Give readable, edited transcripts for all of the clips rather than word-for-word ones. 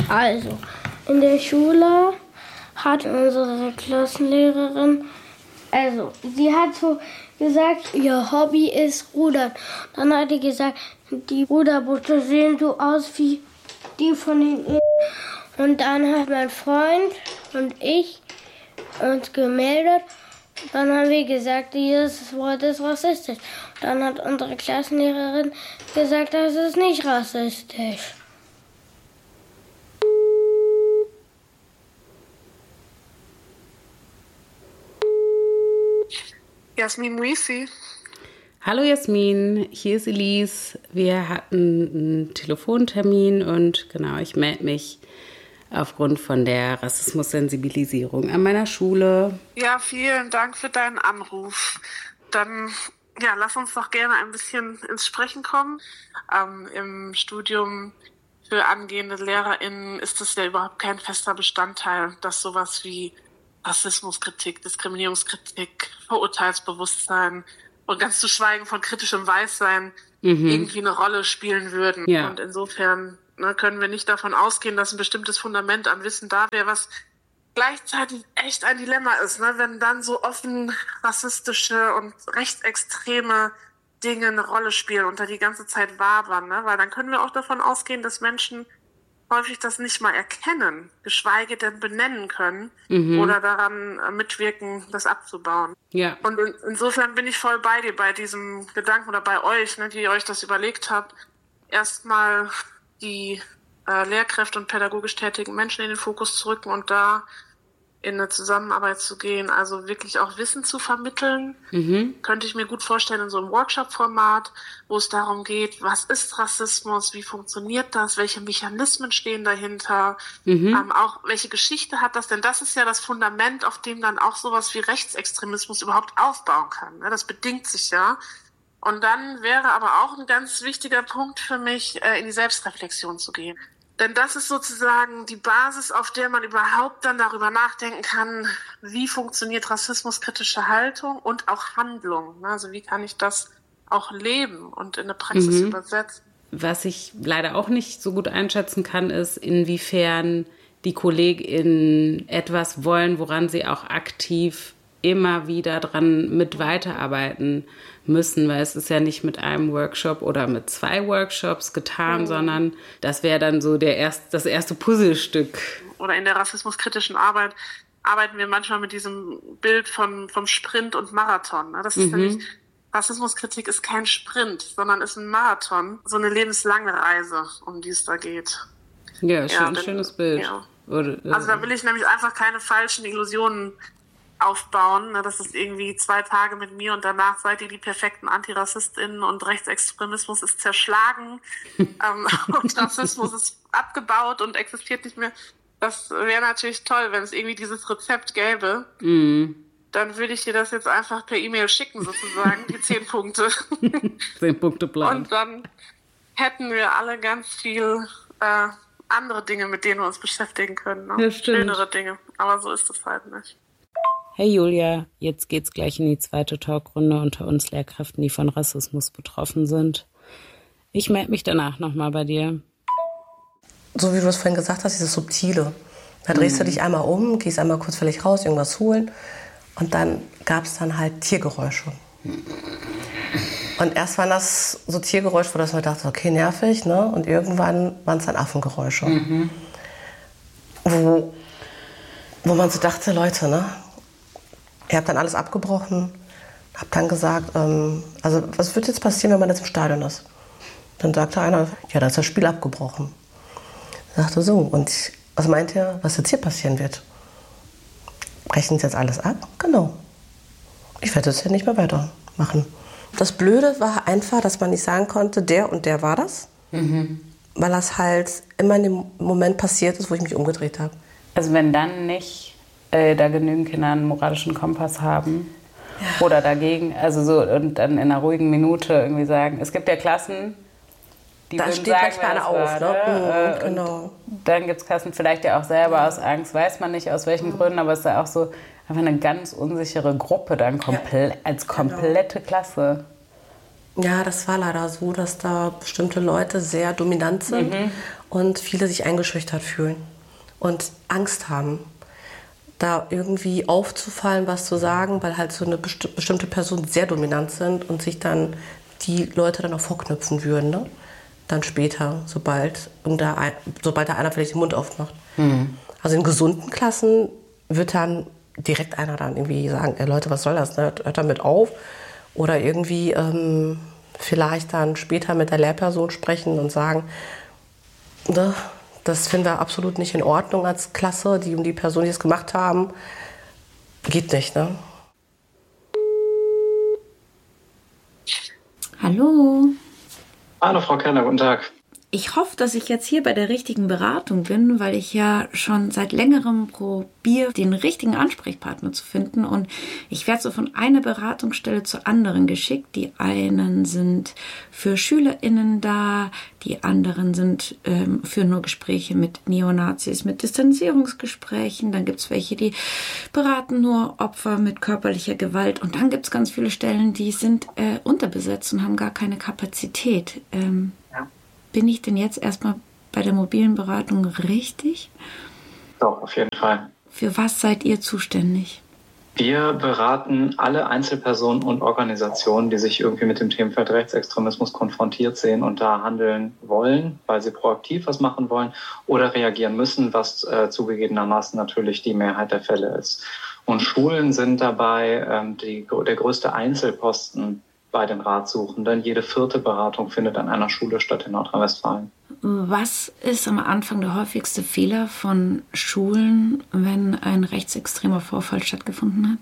Also, in der Schule hat unsere Klassenlehrerin, sie hat so gesagt, ihr Hobby ist Rudern. Dann hat die gesagt, die Ruderboote sehen so aus wie die von den. Und dann hat mein Freund und ich uns gemeldet. Dann haben wir gesagt, dieses Wort ist rassistisch. Dann hat unsere Klassenlehrerin gesagt, das ist nicht rassistisch. Jasmin Muisi. Hallo Jasmin, hier ist Elise. Wir hatten einen Telefontermin und genau, ich melde mich aufgrund von der Rassismussensibilisierung an meiner Schule. Ja, vielen Dank für deinen Anruf. Dann lass uns doch gerne ein bisschen ins Sprechen kommen. Im Studium für angehende LehrerInnen ist es ja überhaupt kein fester Bestandteil, dass sowas wie Rassismuskritik, Diskriminierungskritik, Vorurteilsbewusstsein und ganz zu schweigen von kritischem Weißsein irgendwie eine Rolle spielen würden. Ja. Und insofern können wir nicht davon ausgehen, dass ein bestimmtes Fundament an Wissen da wäre, was gleichzeitig echt ein Dilemma ist, wenn dann so offen rassistische und rechtsextreme Dinge eine Rolle spielen und da die ganze Zeit wabern, weil dann können wir auch davon ausgehen, dass Menschen häufig das nicht mal erkennen, geschweige denn benennen können oder daran mitwirken, das abzubauen. Ja. Und insofern bin ich voll bei dir, bei diesem Gedanken oder bei euch, die ihr euch das überlegt habt, erstmal die Lehrkräfte und pädagogisch tätigen Menschen in den Fokus zu rücken und da in eine Zusammenarbeit zu gehen, also wirklich auch Wissen zu vermitteln. Könnte ich mir gut vorstellen in so einem Workshop-Format, wo es darum geht, was ist Rassismus, wie funktioniert das, welche Mechanismen stehen dahinter, auch welche Geschichte hat das, denn das ist ja das Fundament, auf dem dann auch sowas wie Rechtsextremismus überhaupt aufbauen kann. Das bedingt sich ja. Und dann wäre aber auch ein ganz wichtiger Punkt für mich, in die Selbstreflexion zu gehen. Denn das ist sozusagen die Basis, auf der man überhaupt dann darüber nachdenken kann, wie funktioniert rassismuskritische Haltung und auch Handlung. Also wie kann ich das auch leben und in eine Praxis übersetzen. Was ich leider auch nicht so gut einschätzen kann, ist, inwiefern die KollegInnen etwas wollen, woran sie auch aktiv immer wieder dran mit weiterarbeiten müssen, weil es ist ja nicht mit einem Workshop oder mit 2 Workshops getan, sondern das wäre dann so das erste Puzzlestück. Oder in der rassismuskritischen Arbeit arbeiten wir manchmal mit diesem Bild vom Sprint und Marathon. Das ist nämlich, Rassismuskritik ist kein Sprint, sondern ist ein Marathon, so eine lebenslange Reise, um die es da geht. Ja, ein schönes Bild. Ja. Also da will ich nämlich einfach keine falschen Illusionen aufbauen, das ist irgendwie 2 Tage mit mir und danach seid ihr die perfekten AntirassistInnen und Rechtsextremismus ist zerschlagen und Rassismus ist abgebaut und existiert nicht mehr. Das wäre natürlich toll, wenn es irgendwie dieses Rezept gäbe. Dann würde ich dir das jetzt einfach per E-Mail schicken, sozusagen, die 10 Punkte. 10 Punkte Plan. Und dann hätten wir alle ganz viel andere Dinge, mit denen wir uns beschäftigen können. Ja, stimmt. Schönere Dinge, aber so ist es halt nicht. Hey Julia, jetzt geht's gleich in die zweite Talkrunde unter uns Lehrkräften, die von Rassismus betroffen sind. Ich melde mich danach nochmal bei dir. So wie du es vorhin gesagt hast, dieses Subtile. Da drehst du dich einmal um, gehst einmal kurz völlig raus, irgendwas holen und dann gab es dann halt Tiergeräusche. Und erst waren das so Tiergeräusche, wo das man dachte, okay, nervig, Und irgendwann waren es dann Affengeräusche. Wo man so dachte, Leute, ihr habt dann alles abgebrochen, habt dann gesagt, also was wird jetzt passieren, wenn man jetzt im Stadion ist? Dann sagte einer, ja, dann ist das Spiel abgebrochen. Ich sagte so, und was meint ihr, was jetzt hier passieren wird? Brechen Sie jetzt alles ab? Genau. Ich werde das hier nicht mehr weitermachen. Das Blöde war einfach, dass man nicht sagen konnte, der und der war das. Weil das halt immer in dem Moment passiert ist, wo ich mich umgedreht habe. Also wenn dann nicht da genügend Kinder einen moralischen Kompass haben oder dagegen, also so und dann in einer ruhigen Minute irgendwie sagen, es gibt ja Klassen, die da würden steht sagen, manchmal einer auf, genau. Dann gibt es Klassen vielleicht ja auch selber aus Angst, weiß man nicht aus welchen Gründen, aber es ist ja auch so einfach eine ganz unsichere Gruppe dann als komplette Klasse. Ja, das war leider so, dass da bestimmte Leute sehr dominant sind und viele sich eingeschüchtert fühlen und Angst haben, da irgendwie aufzufallen, was zu sagen, weil halt so eine bestimmte Person sehr dominant sind und sich dann die Leute dann auch vorknüpfen würden, ne? Dann später, sobald da einer vielleicht den Mund aufmacht. Also in gesunden Klassen wird dann direkt einer dann irgendwie sagen, Leute, was soll das, ne? Hört damit auf. Oder irgendwie vielleicht dann später mit der Lehrperson sprechen und sagen, ne, das finden wir absolut nicht in Ordnung als Klasse, die Person, die es gemacht haben, geht nicht, ne? Hallo. Hallo Frau Kerner, guten Tag. Ich hoffe, dass ich jetzt hier bei der richtigen Beratung bin, weil ich ja schon seit längerem probiere, den richtigen Ansprechpartner zu finden. Und ich werde so von einer Beratungsstelle zur anderen geschickt. Die einen sind für SchülerInnen da, die anderen sind für nur Gespräche mit Neonazis, mit Distanzierungsgesprächen. Dann gibt es welche, die beraten nur Opfer mit körperlicher Gewalt. Und dann gibt es ganz viele Stellen, die sind unterbesetzt und haben gar keine Kapazität. Bin ich denn jetzt erstmal bei der mobilen Beratung richtig? Doch, auf jeden Fall. Für was seid ihr zuständig? Wir beraten alle Einzelpersonen und Organisationen, die sich irgendwie mit dem Themenfeld Rechtsextremismus konfrontiert sehen und da handeln wollen, weil sie proaktiv was machen wollen oder reagieren müssen, was zugegebenermaßen natürlich die Mehrheit der Fälle ist. Und Schulen sind dabei der größte Einzelposten bei den Ratsuchenden. Jede 4. Beratung findet an einer Schule statt in Nordrhein-Westfalen. Was ist am Anfang der häufigste Fehler von Schulen, wenn ein rechtsextremer Vorfall stattgefunden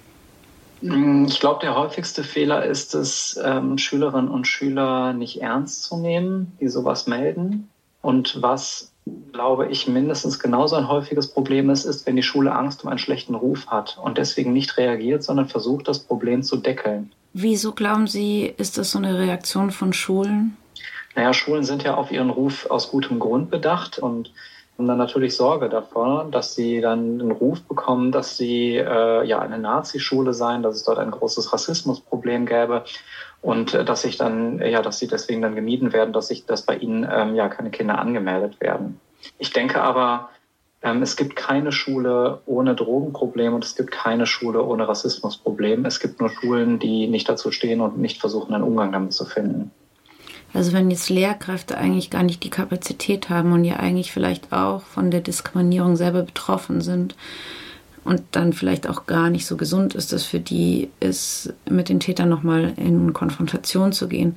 hat? Ich glaube, der häufigste Fehler ist es, Schülerinnen und Schüler nicht ernst zu nehmen, die sowas melden. Und was, glaube ich, mindestens genauso ein häufiges Problem ist, wenn die Schule Angst um einen schlechten Ruf hat und deswegen nicht reagiert, sondern versucht, das Problem zu deckeln. Wieso glauben Sie, ist das so eine Reaktion von Schulen? Naja, Schulen sind ja auf ihren Ruf aus gutem Grund bedacht und haben dann natürlich Sorge davor, dass sie dann den Ruf bekommen, dass sie eine Nazi-Schule seien, dass es dort ein großes Rassismusproblem gäbe und dass sie deswegen dann gemieden werden, dass bei ihnen keine Kinder angemeldet werden. Ich denke aber, es gibt keine Schule ohne Drogenproblem und es gibt keine Schule ohne Rassismusproblem. Es gibt nur Schulen, die nicht dazu stehen und nicht versuchen, einen Umgang damit zu finden. Also wenn jetzt Lehrkräfte eigentlich gar nicht die Kapazität haben und ja eigentlich vielleicht auch von der Diskriminierung selber betroffen sind und dann vielleicht auch gar nicht so gesund ist, dass für die ist, mit den Tätern nochmal in Konfrontation zu gehen.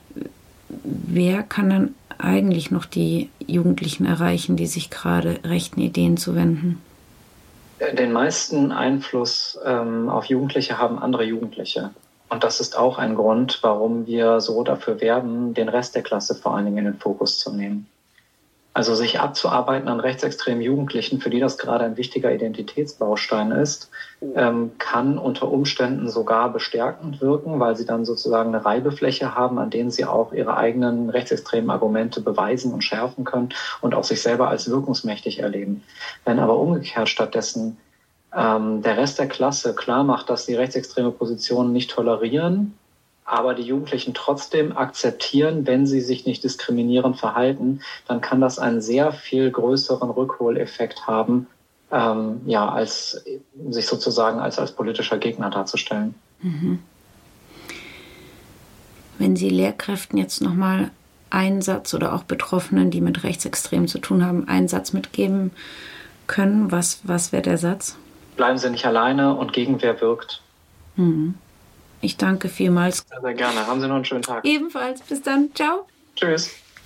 Wer kann dann eigentlich noch die Jugendlichen erreichen, die sich gerade rechten Ideen zuwenden? Den meisten Einfluss auf Jugendliche haben andere Jugendliche. Und das ist auch ein Grund, warum wir so dafür werben, den Rest der Klasse vor allen Dingen in den Fokus zu nehmen. Also sich abzuarbeiten an rechtsextremen Jugendlichen, für die das gerade ein wichtiger Identitätsbaustein ist, kann unter Umständen sogar bestärkend wirken, weil sie dann sozusagen eine Reibefläche haben, an denen sie auch ihre eigenen rechtsextremen Argumente beweisen und schärfen können und auch sich selber als wirkungsmächtig erleben. Wenn aber umgekehrt stattdessen der Rest der Klasse klar macht, dass sie rechtsextreme Positionen nicht tolerieren, aber die Jugendlichen trotzdem akzeptieren, wenn sie sich nicht diskriminierend verhalten, dann kann das einen sehr viel größeren Rückholeffekt haben, als sich sozusagen als politischer Gegner darzustellen. Mhm. Wenn Sie Lehrkräften jetzt nochmal einen Satz oder auch Betroffenen, die mit Rechtsextremen zu tun haben, einen Satz mitgeben können, was wäre der Satz? Bleiben Sie nicht alleine und Gegenwehr wirkt. Mhm. Ich danke vielmals. Sehr, sehr gerne. Haben Sie noch einen schönen Tag. Ebenfalls. Bis dann. Ciao. Tschüss.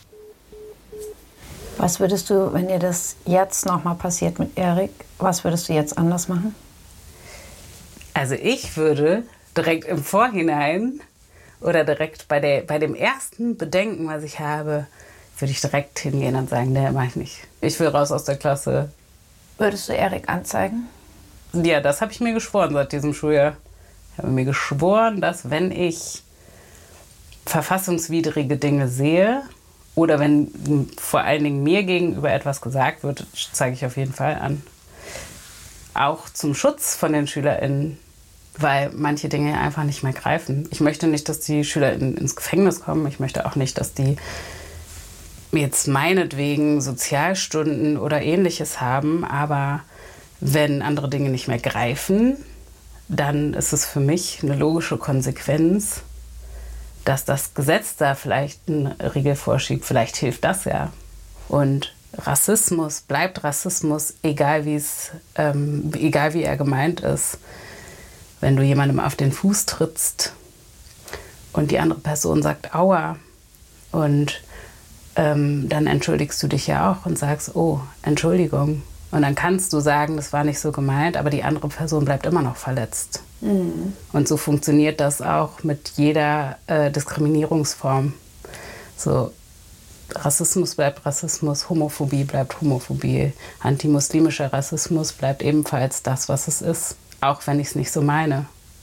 Was würdest du, wenn dir das jetzt nochmal passiert mit Erik, was würdest du jetzt anders machen? Also ich würde direkt im Vorhinein oder direkt bei dem ersten Bedenken, was ich habe, würde ich direkt hingehen und sagen, nee, mach ich nicht. Ich will raus aus der Klasse. Würdest du Erik anzeigen? Ja, das habe ich mir geschworen seit diesem Schuljahr. Ich habe mir geschworen, dass wenn ich verfassungswidrige Dinge sehe oder wenn vor allen Dingen mir gegenüber etwas gesagt wird, zeige ich auf jeden Fall an. Auch zum Schutz von den SchülerInnen weil manche Dinge einfach nicht mehr greifen. Ich möchte nicht, dass die Schüler ins Gefängnis kommen. Ich möchte auch nicht, dass die jetzt meinetwegen Sozialstunden oder Ähnliches haben. Aber wenn andere Dinge nicht mehr greifen, dann ist es für mich eine logische Konsequenz, dass das Gesetz da vielleicht einen Riegel vorschiebt. Vielleicht hilft das ja. Und Rassismus bleibt Rassismus, egal wie er gemeint ist. Wenn du jemandem auf den Fuß trittst und die andere Person sagt Aua und dann entschuldigst du dich ja auch und sagst, oh, Entschuldigung. Und dann kannst du sagen, das war nicht so gemeint, aber die andere Person bleibt immer noch verletzt. Mhm. Und so funktioniert das auch mit jeder Diskriminierungsform. So, Rassismus bleibt Rassismus, Homophobie bleibt Homophobie, antimuslimischer Rassismus bleibt ebenfalls das, was es ist, auch wenn ich es nicht so meine.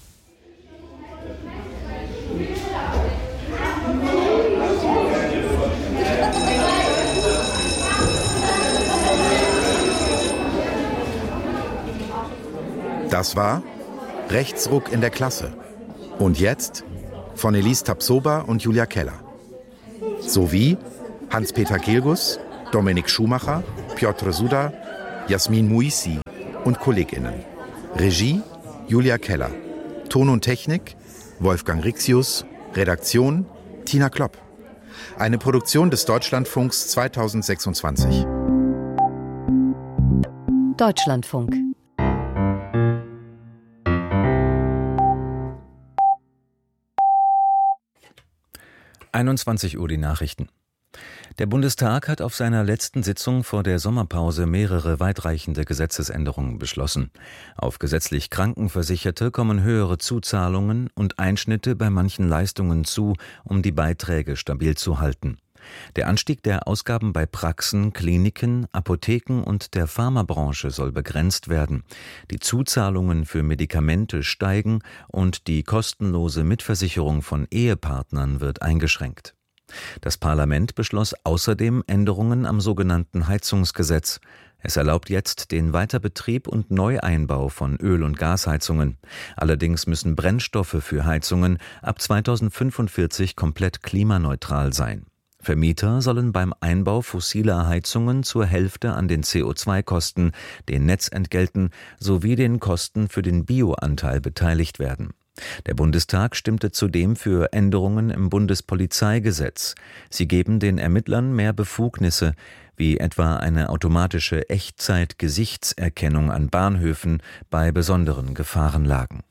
Das war Rechtsruck in der Klasse. Und jetzt von Elise Tapsoba und Julia Keller. Sowie Hans-Peter Gilgus, Dominik Schumacher, Piotr Suda, Jasmin Muisi und KollegInnen. Regie Julia Keller. Ton und Technik Wolfgang Rixius. Redaktion Tina Klopp. Eine Produktion des Deutschlandfunks 2026. Deutschlandfunk. 21 Uhr die Nachrichten. Der Bundestag hat auf seiner letzten Sitzung vor der Sommerpause mehrere weitreichende Gesetzesänderungen beschlossen. Auf gesetzlich Krankenversicherte kommen höhere Zuzahlungen und Einschnitte bei manchen Leistungen zu, um die Beiträge stabil zu halten. Der Anstieg der Ausgaben bei Praxen, Kliniken, Apotheken und der Pharmabranche soll begrenzt werden. Die Zuzahlungen für Medikamente steigen und die kostenlose Mitversicherung von Ehepartnern wird eingeschränkt. Das Parlament beschloss außerdem Änderungen am sogenannten Heizungsgesetz. Es erlaubt jetzt den Weiterbetrieb und Neueinbau von Öl- und Gasheizungen. Allerdings müssen Brennstoffe für Heizungen ab 2045 komplett klimaneutral sein. Vermieter sollen beim Einbau fossiler Heizungen zur Hälfte an den CO2-Kosten, den Netzentgelten sowie den Kosten für den Bioanteil beteiligt werden. Der Bundestag stimmte zudem für Änderungen im Bundespolizeigesetz. Sie geben den Ermittlern mehr Befugnisse, wie etwa eine automatische Echtzeit-Gesichtserkennung an Bahnhöfen bei besonderen Gefahrenlagen.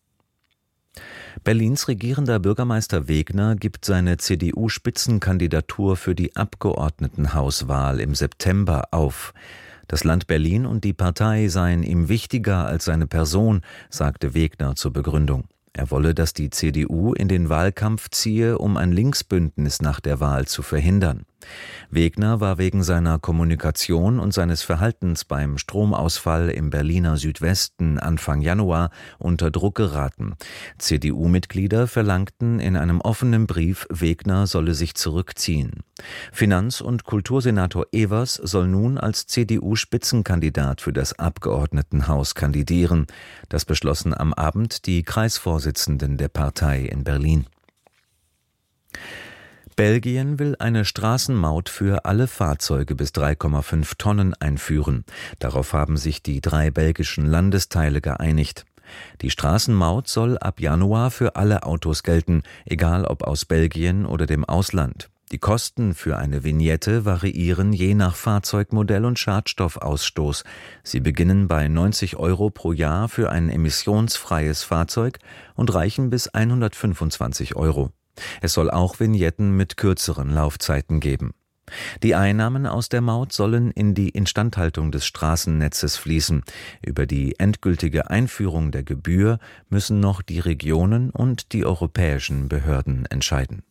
Berlins regierender Bürgermeister Wegner gibt seine CDU-Spitzenkandidatur für die Abgeordnetenhauswahl im September auf. Das Land Berlin und die Partei seien ihm wichtiger als seine Person, sagte Wegner zur Begründung. Er wolle, dass die CDU in den Wahlkampf ziehe, um ein Linksbündnis nach der Wahl zu verhindern. Wegner war wegen seiner Kommunikation und seines Verhaltens beim Stromausfall im Berliner Südwesten Anfang Januar unter Druck geraten. CDU-Mitglieder verlangten in einem offenen Brief, Wegner solle sich zurückziehen. Finanz- und Kultursenator Evers soll nun als CDU-Spitzenkandidat für das Abgeordnetenhaus kandidieren. Das beschlossen am Abend die Kreisvorsitzenden der Partei in Berlin. Belgien will eine Straßenmaut für alle Fahrzeuge bis 3,5 Tonnen einführen. Darauf haben sich die 3 belgischen Landesteile geeinigt. Die Straßenmaut soll ab Januar für alle Autos gelten, egal ob aus Belgien oder dem Ausland. Die Kosten für eine Vignette variieren je nach Fahrzeugmodell und Schadstoffausstoß. Sie beginnen bei 90 € pro Jahr für ein emissionsfreies Fahrzeug und reichen bis 125 €. Es soll auch Vignetten mit kürzeren Laufzeiten geben. Die Einnahmen aus der Maut sollen in die Instandhaltung des Straßennetzes fließen. Über die endgültige Einführung der Gebühr müssen noch die Regionen und die europäischen Behörden entscheiden.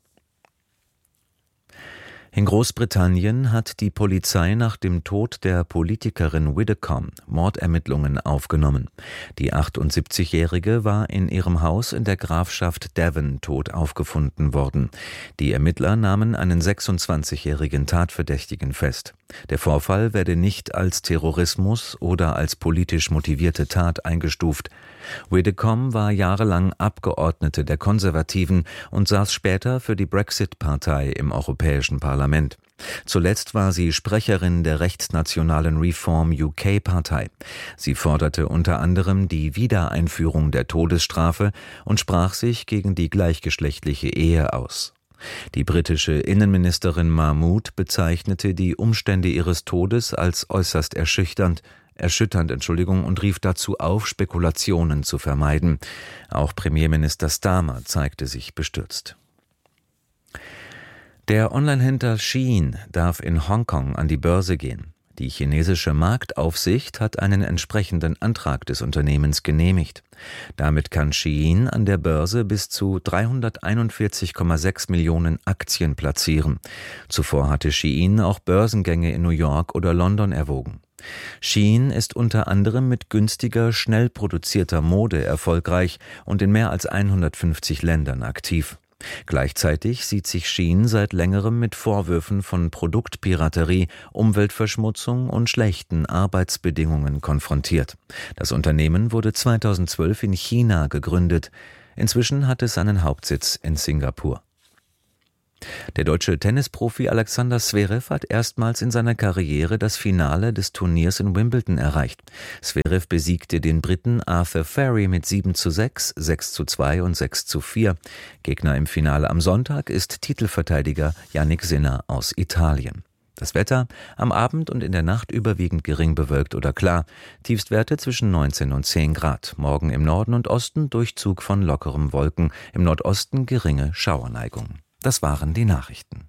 In Großbritannien hat die Polizei nach dem Tod der Politikerin Widdecombe Mordermittlungen aufgenommen. Die 78-Jährige war in ihrem Haus in der Grafschaft Devon tot aufgefunden worden. Die Ermittler nahmen einen 26-jährigen Tatverdächtigen fest. Der Vorfall werde nicht als Terrorismus oder als politisch motivierte Tat eingestuft. Widdecombe war jahrelang Abgeordnete der Konservativen und saß später für die Brexit-Partei im Europäischen Parlament. Zuletzt war sie Sprecherin der rechtsnationalen Reform UK-Partei. Sie forderte unter anderem die Wiedereinführung der Todesstrafe und sprach sich gegen die gleichgeschlechtliche Ehe aus. Die britische Innenministerin Mahmood bezeichnete die Umstände ihres Todes als äußerst erschütternd und rief dazu auf, Spekulationen zu vermeiden. Auch Premierminister Starmer zeigte sich bestürzt. Der Onlinehändler Shein darf in Hongkong an die Börse gehen. Die chinesische Marktaufsicht hat einen entsprechenden Antrag des Unternehmens genehmigt. Damit kann Shein an der Börse bis zu 341,6 Millionen Aktien platzieren. Zuvor hatte Shein auch Börsengänge in New York oder London erwogen. Shein ist unter anderem mit günstiger, schnell produzierter Mode erfolgreich und in mehr als 150 Ländern aktiv. Gleichzeitig sieht sich Shein seit längerem mit Vorwürfen von Produktpiraterie, Umweltverschmutzung und schlechten Arbeitsbedingungen konfrontiert. Das Unternehmen wurde 2012 in China gegründet. Inzwischen hat es seinen Hauptsitz in Singapur. Der deutsche Tennisprofi Alexander Zverev hat erstmals in seiner Karriere das Finale des Turniers in Wimbledon erreicht. Zverev besiegte den Briten Arthur Ferry mit 7:6, 6:2 und 6:4. Gegner im Finale am Sonntag ist Titelverteidiger Jannik Sinner aus Italien. Das Wetter: am Abend und in der Nacht überwiegend gering bewölkt oder klar. Tiefstwerte zwischen 19 und 10 Grad. Morgen im Norden und Osten Durchzug von lockeren Wolken. Im Nordosten geringe Schauerneigung. Das waren die Nachrichten.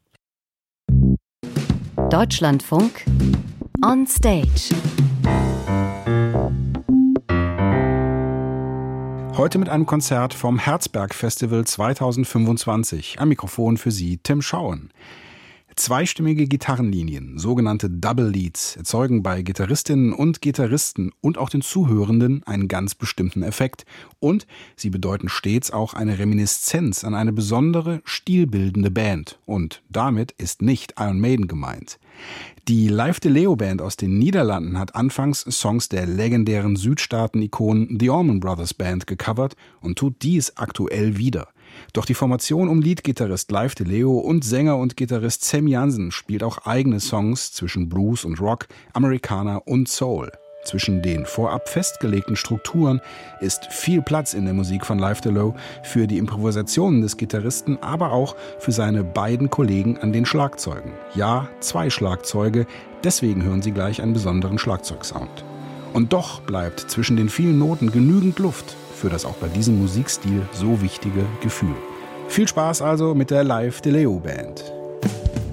Deutschlandfunk on Stage. Heute mit einem Konzert vom Herzberg Festival 2025. Am Mikrofon für Sie Tim Schauen. Zweistimmige Gitarrenlinien, sogenannte Double Leads, erzeugen bei Gitarristinnen und Gitarristen und auch den Zuhörenden einen ganz bestimmten Effekt. Und sie bedeuten stets auch eine Reminiszenz an eine besondere, stilbildende Band. Und damit ist nicht Iron Maiden gemeint. Die Live de Leo Band aus den Niederlanden hat anfangs Songs der legendären Südstaaten-Ikonen The Allman Brothers Band gecovert und tut dies aktuell wieder. Doch die Formation um Leadgitarrist Live de Leo und Sänger und Gitarrist Sam Jansen spielt auch eigene Songs zwischen Blues und Rock, Americana und Soul. Zwischen den vorab festgelegten Strukturen ist viel Platz in der Musik von Live de Leo für die Improvisationen des Gitarristen, aber auch für seine beiden Kollegen an den Schlagzeugen. Ja, 2 Schlagzeuge, deswegen hören Sie gleich einen besonderen Schlagzeugsound. Und doch bleibt zwischen den vielen Noten genügend Luft für das auch bei diesem Musikstil so wichtige Gefühl. Viel Spaß also mit der Live de Leo Band.